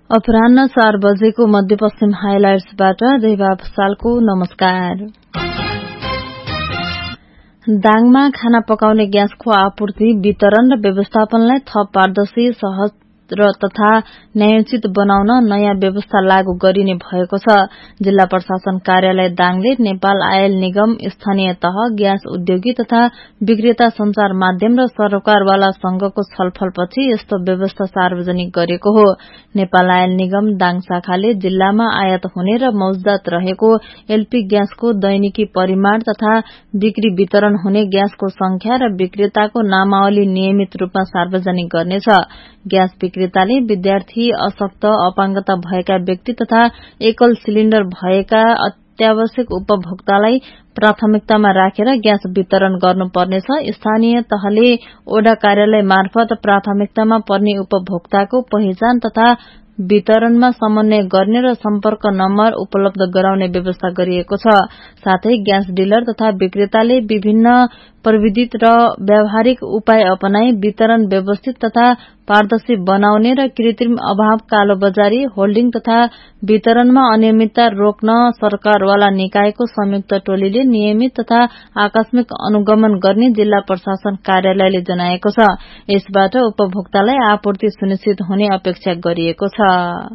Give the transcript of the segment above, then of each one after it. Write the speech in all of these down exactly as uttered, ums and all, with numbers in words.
अपराह्न चार बजेको मध्यपश्चिम हाइलाइट्सबाट देवा भसालको नमस्कार। दाङमा खाना पकाउने ग्यासको आपूर्ति, वितरण र व्यवस्थापनलाई थप पारदर्शी, सहज र तथा न्यायोचित बनाउन नयाँ व्यवस्था लागू गरिने भएको छ। जिल्ला प्रशासन कार्यालय दाङले नेपाल आयल निगम, स्थानीय तह, ग्यास उद्योगी तथा विक्रेता संचार माध्यम र सरकारवाला संघको छलफलपछि यस्तो व्यवस्था सार्वजनिक गरेको हो। नेपाल आयल निगम दाङ शाखाले जिल्लामा आयात हुने र मौजदात रहेको एलपी ग्यासको दैनिकी परिमाण तथा बिक्री वितरण हुने ग्यासको संख्या र विक्रेताको नामावली नियमित रूपमा सार्वजनिक गर्नेछ। ग्यास विक्रेताले विद्यार्थी, अशक्त, अपाङ्गता भएका व्यक्ति तथा एकल सिलिण्डर भएका अत्यावश्यक उपभोक्तालाई प्राथमिकतामा राखेर ग्यास वितरण गर्नुपर्नेछ। स्थानीय तहले ओडा कार्यालय मार्फत प्राथमिकतामा पर्ने उपभोक्ताको पहिचान तथा वितरणमा समन्वय गर्ने र सम्पर्क नम्बर उपलब्ध गराउने व्यवस्था गरिएको छ। साथै ग्यास डिलर तथा विक्रेताले विभिन्न प्रविधित र व्यावहारिक उपाय अपनाई वितरण व्यवस्थित तथा पारदर्शी बनाउने र कृत्रिम अभाव, कालोबजारी, होल्डिङ तथा वितरणमा अनियमितता रोक्न सरकारवाला निकायको संयुक्त टोलीले नियमित तथा आकस्मिक अनुगमन गर्ने जिल्ला प्रशासन कार्यालयले जनाएको छ। यसबाट उपभोक्तालाई आपूर्ति सुनिश्चित हुने अपेक्षा गरिएको छ।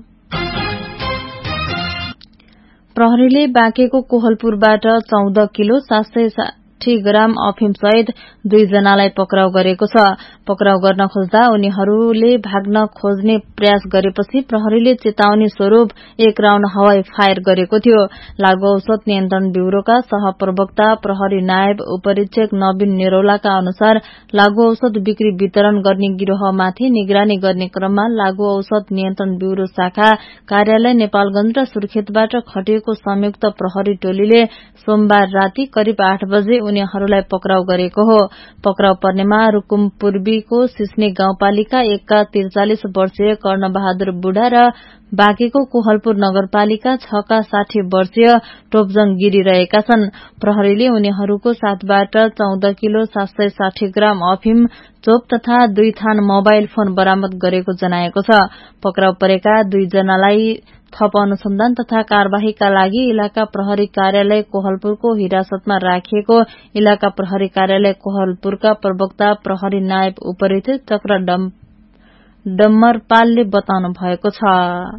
प्रहरीले बाँकेको कोहलपुरबाट चौध किलो सात सय साठी ग्राम अफिम सहित दुई जनालाई पक्राउ गरेको छ। पक्राउ गर्न खोज्दा उनीहरूले भाग्न खोज्ने प्रयास गरेपछि प्रहरीले चेतावनी स्वरूप एक राउण्ड हवाई फायर गरेको थियो। लागू औषध नियन्त्रण ब्यूरोका सहप्रवक्ता प्रहरी नायब उपरीक्षक नवीन निरौलाका अनुसार लागू औषध बिक्री वितरण गर्ने गिरोहमाथि निगरानी गर्ने क्रममा लागू औषध नियन्त्रण ब्यूरो शाखा कार्यालय नेपालगञ्ज र सुर्खेतबाट खटिएको संयुक्त प्रहरी टोलीले सोमबार राति करिब आठ बजे उनीहरूलाई पक्राउ गरेको हो। पक्राउ पर्नेमा रुकुम पूर्वीको सिस्ने गाउँपालिका एकका त्रिचालिस वर्षीय कर्णबहादुर बुढा र बाँकेको कोहलपुर नगरपालिका छका साठी वर्षीय टोपजङ गिरी रहेका छन्। प्रहरीले उनीहरूको साथबाट चौध किलो सात सय साठी ग्राम अफिम, चोप तथा दुई थान मोबाइल फोन बरामद गरेको जनाएको छ। पक्राउ परेका दुईजनालाई थप अनुसन्धान तथा कार्यवाहीका लागि इलाका प्रहरी कार्यालय कोहलपुरको हिरासतमा राखिएको इलाका प्रहरी कार्यालय कोहलपुरका प्रवक्ता प्रहरी नायब उपरीक्षक चक्र डम्मरपालले बताउनु भएको छ।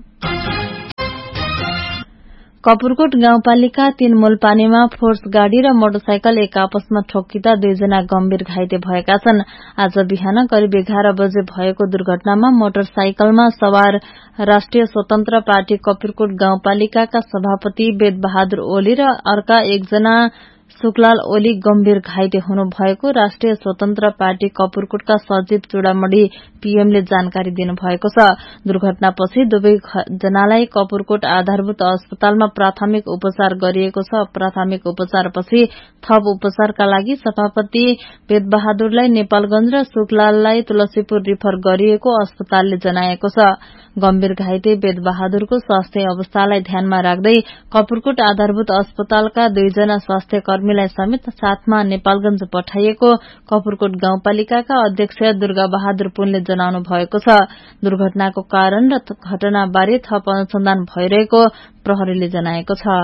कपुरकोट गाउँपालिका तीन मूलपानीमा फोर्स गाड़ी र मोटरसाइकल एक आपसमा ठोकिँदा दुईजना गम्भीर घाइते भएका छन्। आज बिहान करिब एघार बजे भएको दुर्घटनामा मोटरसाइकलमा सवार राष्ट्रिय स्वतन्त्र पार्टी कपुरकोट गाउँपालिकाका सभापति वेद बहादुर ओली र अर्का एकजना सुकलाल ओली गम्भीर घाइते हुनु भएको राष्ट्रिय स्वतन्त्र पार्टी कपुरकोटका सचिव चूडामणी पीएमले जानकारी दिनुभएको छ। दुर्घटनापछि दुवै जनालाई कपुरकोट आधारभूत अस्पतालमा प्राथमिक उपचार गरिएको छ। प्राथमिक उपचारपछि थप उपचारका लागि सभापति वेद बहादुरलाई नेपालगञ्ज र सुकलाललाई तुलसीपुर रिफर गरिएको अस्पतालले जनाएको छ। गम्भीर घाइते वेद बहादुरको स्वास्थ्य अवस्थालाई ध्यानमा राख्दै कपुरकोट आधारभूत अस्पतालका दुईजना स्वास्थ्य कर्मीलाई समेत साथमा नेपालगञ्ज पठाइएको कपुरकोट गाउँपालिकाका अध्यक्ष दुर्गा बहादुर पुनले जनाउनु भएको छ। दुर्घटनाको कारण र घटनाबारे थप अनुसन्धान भइरहेको प्रहरीले जनाएको छ।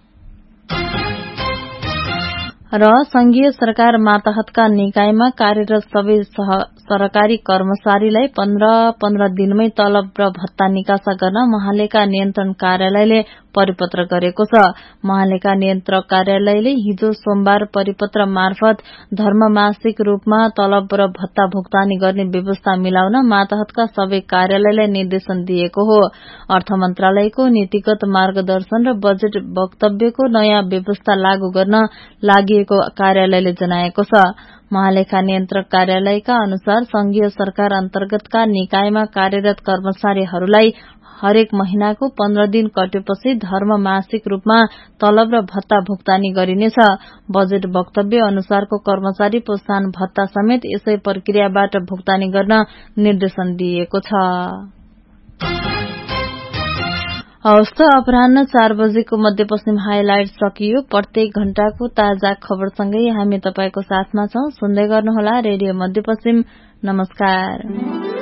र संघीय सरकार मातहतका निकायमा कार्यरत सबै सरकारी कर्मचारीलाई पन्ध्र पन्ध्र दिनमै तलब र भत्ता निकासा गर्न महालेखा नियन्त्रण कार्यालयले परिपत्र गरेको छ। महालेखा नियन्त्रक कार्यालयले हिजो सोमबार परिपत्र मार्फत धर्ममासिक रूपमा तलब र भत्ता भुक्तानी गर्ने व्यवस्था मिलाउन मातहतका सबै कार्यालयलाई निर्देशन दिएको हो। अर्थ मन्त्रालयको नीतिगत मार्गदर्शन र बजेट वक्तव्यको नयाँ व्यवस्था लागू गर्न लागि कार्यालयले जनाएको छ। महालेखा नियन्त्रक कार्यालयका अनुसार संघीय सरकार अन्तर्गतका निकायमा कार्यरत कर्मचारीहरूलाई हरेक महिनाको पन्ध्र दिन कटेपछि धर्म मासिक रूपमा तलब र भत्ता भुक्तानी गरिनेछ। बजेट वक्तव्य अनुसारको कर्मचारी प्रोत्साहन भत्ता समेत यसै प्रक्रियाबाट भुक्तानी गर्न निर्देशन दिएको छ। हवस् त अपराह्न चार बजेको मध्यपश्चिम हाइलाइट सकियो। प्रत्येक घण्टाको ताजा खबरसँगै हामी तपाईको साथमा छौं। सुन्दै गर्नुहोला रेडियो मध्यपश्चिम। नमस्कार।